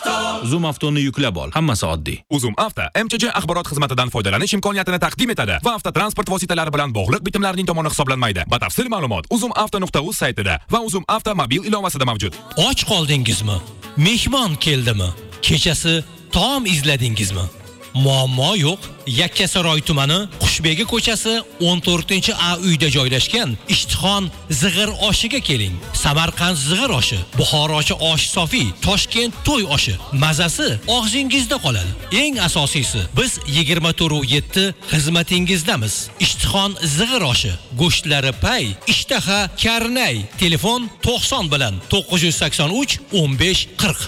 Zoom Avtoni yuklab ol. Hammasi oddiy. Uzum Avto MCJ axborot xizmatidan foydalanish imkoniyatini taqdim etadi va avtotransport vositalari bilan bog'liq bitimlarning tomoni hisoblanmaydi. Batafsil ma'lumot uzumavto.uz saytida va Uzum Avto mobil ilovasida mavjud. Och qoldingizmi? Mehmon keldimi? Kechasi taom izladingizmi? Muammo yo'q. Yakkasaroy tumani Qushbegi ko'chasi 14-A uyda joylashgan Ishtixon zig'ir oshiga keling. Samarqand zig'ir oshi, Buxorochi osh sofi, Toshkent to'y oshi. Mazasi og'zingizda qoladi. Eng asosiysi, biz 24/7 xizmatingizdamiz. Ishtixon zig'ir oshi, go'shtlari pay, ishtaha karnay. Telefon 90 bilan 983 15 40.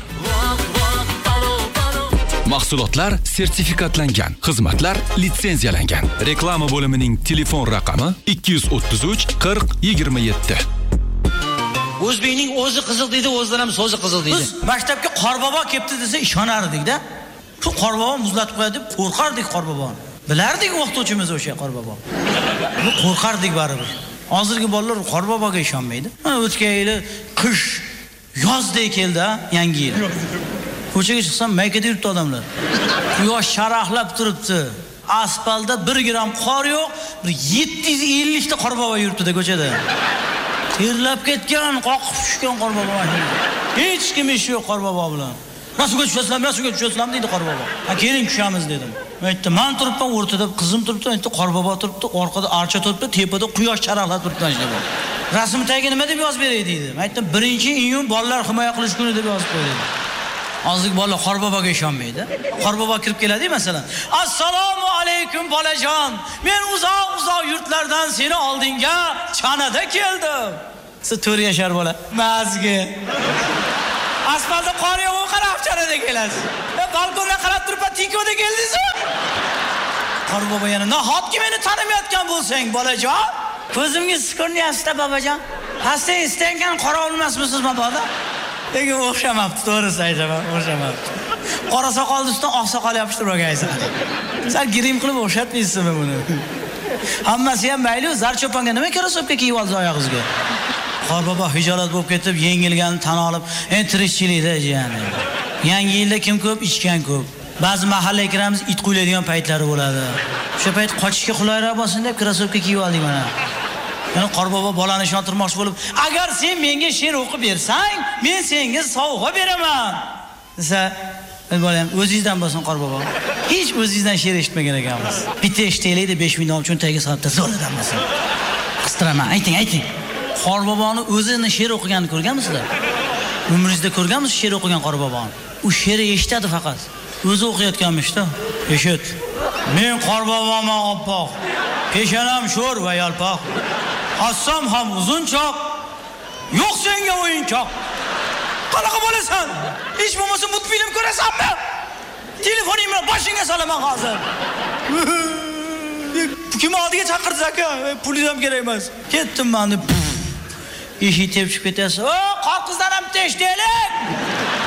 Mahsulotlar sertifikatlangan, xizmatlar litsenziyalangan. Reklama bo'limining telefon raqami 233 40 27. O'zbekning o'zi qiziq deydi, o'zidan ham so'zi qiziq deydi. Biz maktabga Qorbobo kelibdi desa ishonardik-da. Shu Qorbobo muzlatib qo'yadi deb qo'rqardik Qorboboni. Bilardik o'qituvchimiz o'sha Qorbobo. Bu qo'rqardik baribir. Hozirgi bolalar Qorboboga ishonmaydi. O'tgan yili qish, yozdek keldi, yangi yil. Ko'chaga chiqsam maykada yuribdi odamlar. Quyosh sharaxlab turibdi. Asfaltda 1 gram qor yo'q, 750 ta Qorbobo yuribdi-da ko'chada. Terlab ketgan, qoqib tushgan Qorbobo. Hech kim ish yo'q Qorbobo bilan. Rasuga tushasizlar deydi Qorbobo. Ha, keling tushamiz dedim. Aytdi, men turibman o'rtada, qizim turibdi, aytdi Qorbobo turibdi, orqada archa turibdi, tepada quyosh sharaxlab turibdi dedi. Rasm tagiga nima deb yozib beray dedi. Aytdim, 1-iyun bolalar himoya qilish kuni deb yozib qo'y dedi. Hozirgi bolalar Qorboboga ishonmaydi. Qorbobo kirib keladi, masalan. Assalomu alaykum bolajon. Men uzoq yurtlardan seni oldinga chanada keldim. Siz 4 yashar bola. Mazgi. Asfaltda qor yo'q, qarab chanada kelasiz. Balkondan qarab turib, tikoda keldingiz. Qorbobo yana, "Nahotki meni tanimayotgan bo'lsang, bolajon? Ko'zimga ko'rinyapsiz-da, babajon. Pastda istagan qora olmasmisiz mabodo?" Lekin o'xshamabdi, to'g'risi aytaman, o'xshamabdi. Qora soqolni ustidan oq soqol yopishtirib olgansiz. Sal grim qilib o'xshatmaysizmi buni? Hammasi ham mayli, zar cho'ponga nima krossovka kiyib oldi oyog'ingizga? Qorbobo hijolat bo'lib ketib, yengilganini tan olib, tirikchilikda jiyani. Yangi yilda kim ko'p, ichgan ko'p. Ba'zi mahallaga kiramiz, it qo'yiladigan paytlari bo'ladi. O'sha payt qochishga qulayroq bo'lsin deb krossovka kiyib oldik mana. Yani Qorbobo bolani ishontirmoqchi bo'lib, "Agar sen menga she'r o'qib bersang, men senga sovg'a beraman." desa, bolam o'zingizdan bo'lsin Qorbobo. Hech o'zingizdan she'r eshitmagan ekanmiz. Bitta eshitaylik deb 5 ming so'm uchun tagiga solib zo'rladan bo'lsin. Qistiraman, ayting. Qorboboni o'zini she'r o'qiganini ko'rganmisizlar? Umringizda ko'rganmisiz she'r o'qigan Qorboboni? U she'ri eshitadi faqat. O'zi o'qiyotganmish-da. Eshit. Men Qorboboman oppoq. Peshonam sho'r va yalpoq. Hassam ham uzunchoq. Yo'q senga o'yinchoq. Qanaqa bo'lasan? Hech bo'lmasa multfilm ko'rasanmi? Telefoning bilan boshingga solaman hozir. Kim oldiga chaqirdi aka? Pulingiz ham kerak emas. Ketdim men deb. Eshik tepib chiqib ketasiz. "O, qor qizlar ham teshdaylik."